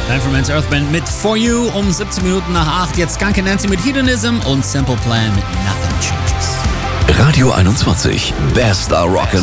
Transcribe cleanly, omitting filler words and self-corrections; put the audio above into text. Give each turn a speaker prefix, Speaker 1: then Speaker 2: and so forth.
Speaker 1: Man's Earth Band mit For You um 17 Minuten nach 8. Jetzt Skunk Nancy mit Hedonism und Simple Plan mit Nothing Changes.
Speaker 2: Radio 21, bester Rock